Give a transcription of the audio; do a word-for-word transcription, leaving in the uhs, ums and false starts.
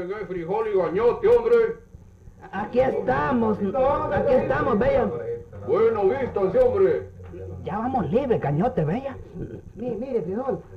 qué frijol y gañote, hombre? Aquí estamos, aquí estamos, Bella. Bueno, vístanse, hombre. Ya vamos libres, Cañote, Bella. Mire, mire, frijol,